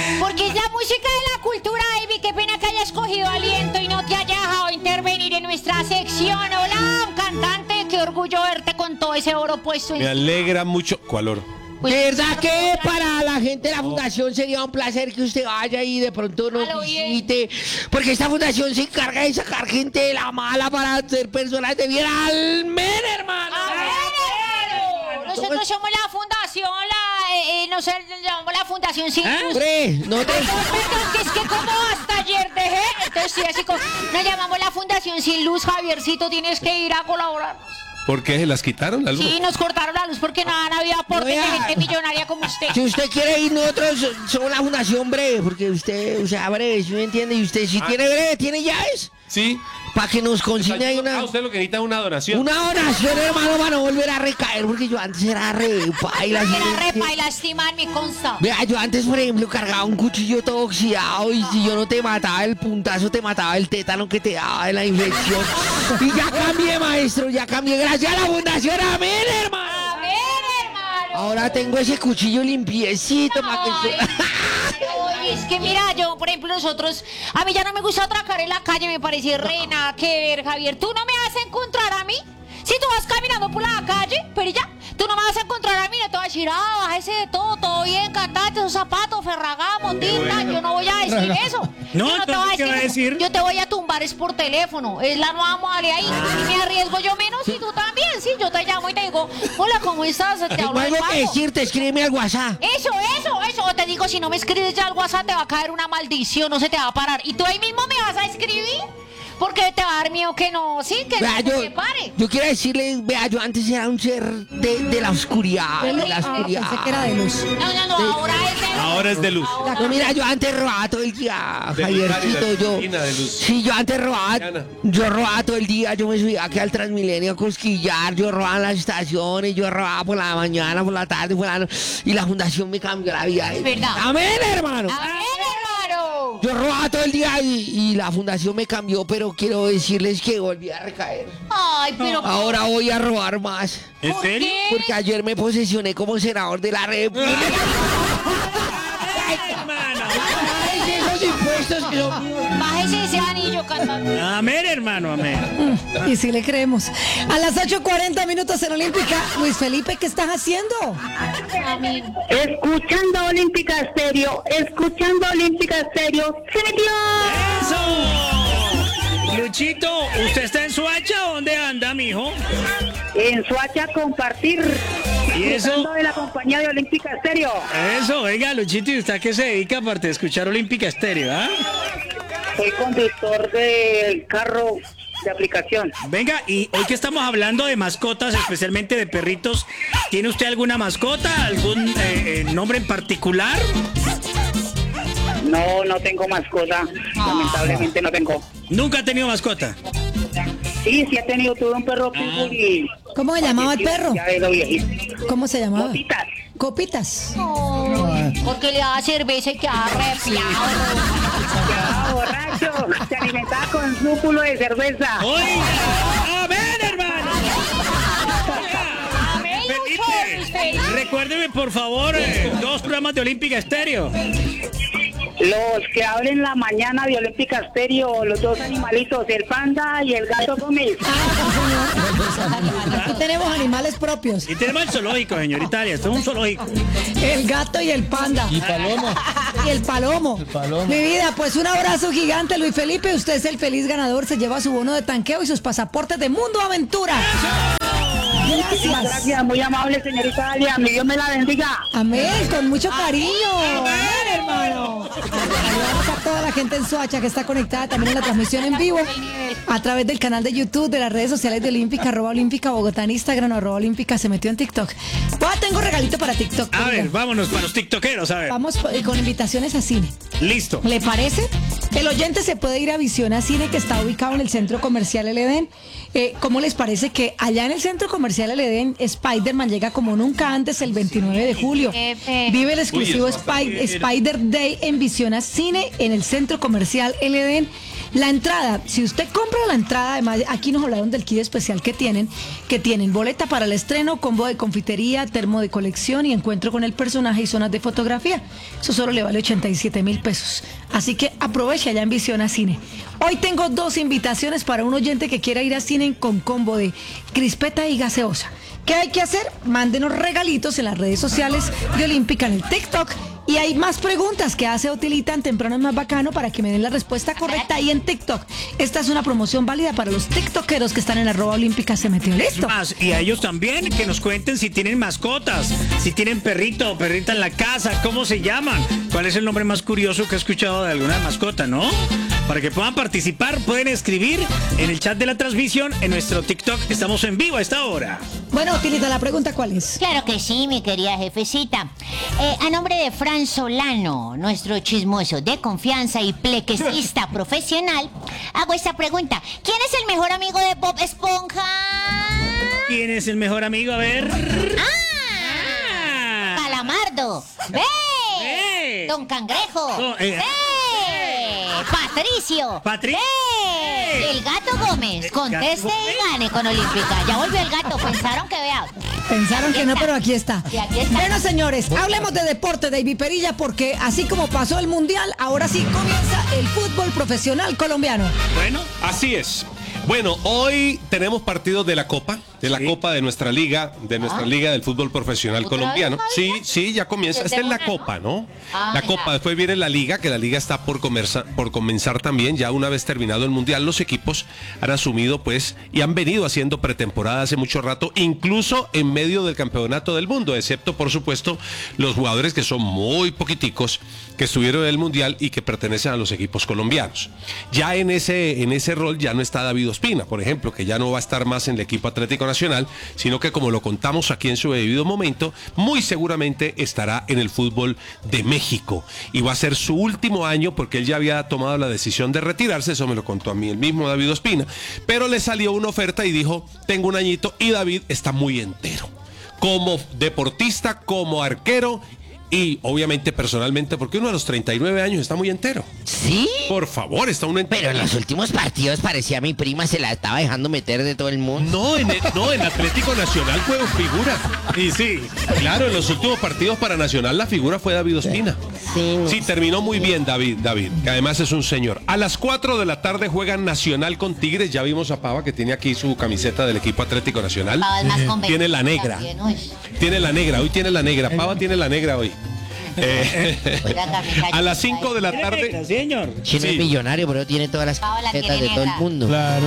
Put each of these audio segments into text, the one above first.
Porque es la música de la cultura, baby. Qué pena que hayas cogido aliento y no te haya dejado intervenir en nuestra sección. Hola, cantante, qué orgullo verte con todo ese oro puesto. Me alegra mucho. ¿Cuál oro? Pues, de verdad que para la gente de la fundación sería un placer que usted vaya y de pronto nos visite, porque esta fundación se encarga de sacar gente de la mala para ser personas de bien. ¡Amén, hermano! ¡Amén, hermano! Nosotros somos la fundación, no sé, llamamos la fundación Sin Luz. Hombre, no te... Perdón, que es que como hasta ayer dejé, entonces sí, así como nos llamamos la fundación Sin Luz. Javiercito, tienes que ir a colaborar. ¿Por qué? ¿Se las quitaron la luz? Sí, nos cortaron la luz porque no había aporte de gente millonaria como usted. Si usted quiere ir, nosotros somos la fundación breve, porque usted, o sea, breve, ¿sí me entiende? Y usted, si tiene breve, ¿tiene llaves? Sí. Para que nos consigne ahí una... usted lo que necesita es una donación. Una donación, hermano, para no volver a recaer, porque yo antes era re paila. Era repa y lastimar, me consta. Vea, yo antes, por ejemplo, cargaba un cuchillo todo oxidado y si yo no te mataba el puntazo, te mataba el tétano que te daba de la infección. Y ya cambié, maestro, ya cambié. Gracias a la fundación, amén, hermano. Amén, hermano. Ahora tengo ese cuchillo limpiecito para que... Oye, es que mira, yo, por ejemplo, nosotros, a mí ya no me gusta atracar en la calle, me parece re nada que ver, Javier. ¿Tú no me vas a encontrar a mí? Si tú vas caminando por la calle, pero ya, tú no me vas a encontrar a mí, no te vas a decir, bájese de todo bien, cantate, esos zapatos, Ferragamo, tinta, yo no voy a decir eso. No, Yo te voy ¿qué va a decir? Yo te voy a tumbar es por teléfono, es la nueva modalidad ahí, y me arriesgo yo menos y tú también, sí, yo te llamo y te digo, hola, ¿cómo estás? Te Tengo hablo del algo que banco. decirte, escríbeme al WhatsApp. Eso, o te digo, si no me escribes ya al WhatsApp te va a caer una maldición, no se te va a parar. Y tú ahí mismo me vas a escribir, porque te va a dar miedo que no, sí, que Vea, no se pare. yo quiero decirle, vea, yo antes era un ser de la oscuridad, de la oscuridad. Pensé que era de luz. No, ahora es de luz. Ahora es de luz. No, mira, yo antes robaba todo el día, De Javiercito, luz, yo. de luz. Sí, yo antes robaba, Diana. yo robaba todo el día, yo me subía aquí al Transmilenio a cosquillar, yo robaba en las estaciones, yo robaba por la mañana, por la tarde, por la noche, y la fundación me cambió la vida. Es verdad. Amén, hermano. Amén, hermano. Yo robaba todo el día y la fundación me cambió, pero quiero decirles que volví a recaer. Ay, pero Ahora voy a robar más. ¿En ¿por serio? qué? Porque ayer me posesioné como senador de la República. Ay, hermano. Ay, esos impuestos que son míos. Bájese ese anillo, cantando. Amén, hermano, amén. Y sí le creemos. A las 8:40 minutos en Olímpica. Luis Felipe, ¿qué estás haciendo? Amén. Escuchando Olímpica Estéreo, ¡se metió! ¡Eso! Luchito, ¿usted está en Suacha o dónde anda, mijo? En Suacha compartir, ¿Y eso? disfrutando de la compañía de Olímpica Estéreo. Eso, oiga, Luchito, ¿y usted a qué se dedica aparte de escuchar Olímpica Estéreo, ah? Soy conductor del carro de aplicación. Venga, y hoy que estamos hablando de mascotas, especialmente de perritos, ¿tiene usted alguna mascota? ¿Algún nombre en particular? No tengo mascota, lamentablemente no tengo. ¿Nunca ha tenido mascota? Sí he tenido, tuve un perro pitbull y... ¿Cómo se llamaba el perro? Ya de lo viejito. ¿Cómo se llamaba? Copitas. Copitas. Porque le daba cerveza y quedaba refiado. Ya, borracho, se alimentaba con lúpulo de cerveza. ¡Oiga! ¡Amén, hermano! Amén, Luis Felipe, Felipe. recuérdeme, por favor, 2 programas de Olímpica Estéreo. Los que hablen la mañana de Olímpica Estéreo, los 2 animalitos, el panda y el gato Gómez. Aquí tenemos animales propios. Y tenemos el zoológico, señorita Arias, esto es un zoológico. El gato y el panda. Y Paloma. Y el palomo. palomo. Mi vida, pues un abrazo gigante, Luis Felipe. Usted es el feliz ganador. Se lleva su bono de tanqueo y sus pasaportes de Mundo Aventura. Gracias. Gracias, muy amable, señorita Alia. Mi Dios me la bendiga. Amén, con mucho cariño. Amén, hermano. Saludamos a toda la gente en Soacha que está conectada también en la transmisión en vivo a través del canal de YouTube, de las redes sociales de Olímpica, @Olímpica Bogotá en Instagram, @Olímpica se metió en TikTok. Tengo regalito para TikTok. A ver, vámonos para los tiktokeros, a ver. Vamos con invitaciones a cine. Listo. ¿Le parece? El oyente se puede ir a Visión a Cine, que está ubicado en el Centro Comercial El Edén. ¿Cómo les parece que allá en el Centro Comercial El Edén, Spider-Man llega como nunca antes el 29 de julio? Vive el exclusivo Uy, eso va a estar bien. Spider Day en Visión a Cine en el Centro Comercial El Edén. La entrada, si usted compra la entrada, además aquí nos hablaron del kit especial que tienen boleta para el estreno, combo de confitería, termo de colección y encuentro con el personaje y zonas de fotografía. Eso solo le vale 87,000 pesos. Así que aproveche allá en Visiona Cine. Hoy tengo 2 invitaciones para un oyente que quiera ir a cine con combo de crispeta y gaseosa. ¿Qué hay que hacer? Mándenos regalitos en las redes sociales de Olímpica, en el TikTok. Y hay más preguntas que hace Utilitan temprano es más bacano para que me den la respuesta correcta ahí en TikTok. Esta es una promoción válida para los tiktokeros que están en @Olímpica se metió. ¿Listo? Más, y a ellos también, que nos cuenten si tienen mascotas, si tienen perrito o perrita en la casa, cómo se llaman, cuál es el nombre más curioso que he escuchado de alguna mascota, ¿no? Para que puedan participar, pueden escribir en el chat de la transmisión en nuestro TikTok. Estamos en vivo a esta hora. Bueno, Utilita, la pregunta ¿cuál es? Claro que sí, mi querida jefecita. A nombre de Fran Solano, nuestro chismoso de confianza y plequecista profesional, hago esta pregunta. ¿Quién es el mejor amigo de Bob Esponja? ¿Quién es el mejor amigo? A ver. Calamardo. ¡Ve! Don Cangrejo. ¡Ve! Patricio. ¡Ve! El Gato Gómez. Conteste y gane con Olímpica. Ya volvió el gato. Pensaron que vea. Pensaron que no, pero aquí está. Sí, aquí está. Bueno, señores, hablemos de deporte, David Perilla, porque así como pasó el Mundial, ahora sí comienza el fútbol profesional colombiano. Bueno, Así es. Bueno, hoy tenemos partidos de la Copa, Copa de nuestra liga, liga del fútbol profesional ¿Otra colombiano. vez, Sí, Javier? sí, ya comienza. Esta es la Copa, ¿no? La Copa, después viene la liga, que la liga está por comenzar también. Ya una vez terminado el Mundial, los equipos han asumido, pues, y han venido haciendo pretemporada hace mucho rato, incluso en medio del campeonato del mundo, excepto, por supuesto, los jugadores que son muy poquiticos, que estuvieron en el Mundial y que pertenecen a los equipos colombianos. Ya en ese rol ya no está David Ospina, por ejemplo, que ya no va a estar más en el equipo Atlético Nacional, sino que, como lo contamos aquí en su debido momento, muy seguramente estará en el fútbol de México y va a ser su último año, porque él ya había tomado la decisión de retirarse. Eso me lo contó a mí el mismo David Ospina, pero le salió una oferta y dijo: tengo un añito. Y David está muy entero como deportista, como arquero y obviamente personalmente, porque uno a los 39 años está muy entero. ¿Sí? Por favor, está un entero. Pero en los últimos partidos parecía mi prima se la estaba dejando meter de todo el mundo. No, en Atlético Nacional fue figura. Y sí, claro, en los últimos partidos para Nacional la figura fue David Ospina. Sí, terminó muy bien David, que además es un señor. A las 4 de la tarde juegan Nacional con Tigres. Ya vimos a Pava, que tiene aquí su camiseta del equipo Atlético Nacional. Pava es más convencido Tiene la negra. también, uy. Tiene la negra, hoy tiene la negra. Pava tiene la negra hoy. A las 5 de la tarde. señor. Chino es millonario, pero tiene todas las Paola camisetas tiene de todo el negra. mundo.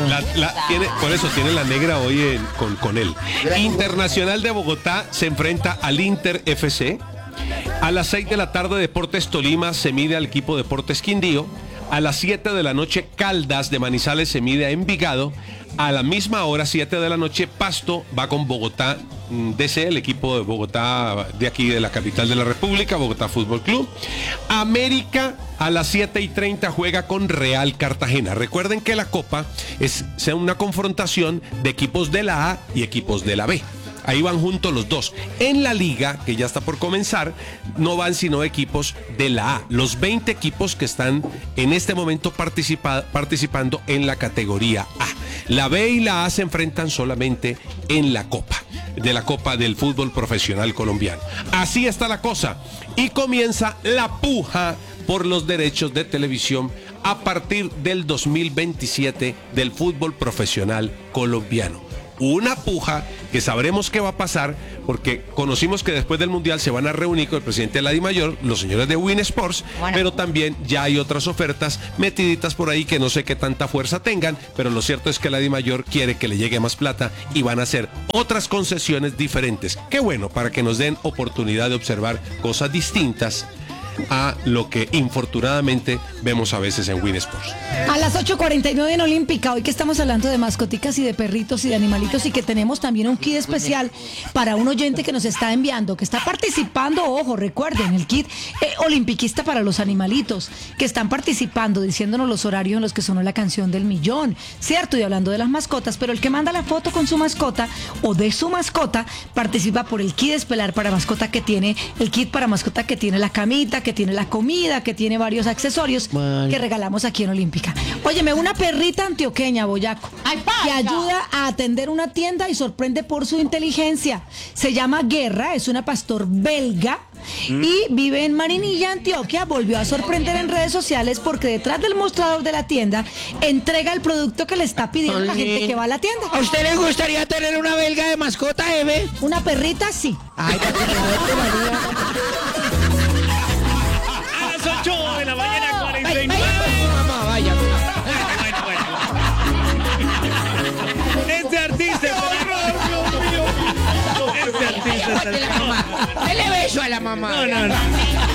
Por eso tiene la negra hoy con él. Internacional de Bogotá se enfrenta al Inter FC. A las 6 de la tarde, Deportes Tolima se mide al equipo Deportes Quindío. A las 7 de la noche, Caldas de Manizales se mide a Envigado. A la misma hora, 7 de la noche, Pasto va con Bogotá DC, el equipo de Bogotá, de aquí de la capital de la República, Bogotá Fútbol Club. América a las 7:30 juega con Real Cartagena. Recuerden que la Copa es una confrontación de equipos de la A y equipos de la B. Ahí van juntos los dos. En la liga, que ya está por comenzar, no van sino equipos de la A. Los 20 equipos que están en este momento participando en la categoría A. La B y la A se enfrentan solamente en la Copa del fútbol profesional colombiano. Así está la cosa. Y comienza la puja por los derechos de televisión a partir del 2027 del fútbol profesional colombiano. Una puja que sabremos qué va a pasar, porque conocimos que después del Mundial se van a reunir con el presidente de la DIMAYOR, los señores de Win Sports, pero también ya hay otras ofertas metiditas por ahí que no sé qué tanta fuerza tengan, pero lo cierto es que la DIMAYOR quiere que le llegue más plata y van a hacer otras concesiones diferentes. Qué bueno, para que nos den oportunidad de observar cosas distintas a lo que infortunadamente vemos a veces en Win Sports. A las 8:49 en Olímpica, hoy que estamos hablando de mascoticas y de perritos y de animalitos, y que tenemos también un kit especial para un oyente que nos está enviando, que está participando, ojo, recuerden, el kit olimpiquista para los animalitos, que están participando, diciéndonos los horarios en los que sonó la canción del millón, ¿cierto? Y hablando de las mascotas, pero el que manda la foto con su mascota o de su mascota participa por el kit estelar para mascota que tiene, el kit para mascota que tiene la camita, que tiene la comida, que tiene varios accesorios Man. que regalamos aquí en Olímpica. Óyeme, una perrita antioqueña, Boyaco, Ay, pasa. que ayuda a atender una tienda y sorprende por su inteligencia. Se llama Guerra, es una pastor belga y vive en Marinilla, Antioquia. Volvió a sorprender en redes sociales porque detrás del mostrador de la tienda entrega el producto que le está pidiendo la gente que va a la tienda. ¿A usted le gustaría tener una belga de mascota, Eve? Una perrita, sí. Ay, porque me bote, María. A las 8 de la mañana, 49. Mamá, vaya. Este artista Este artista Dele beso a la mamá. No.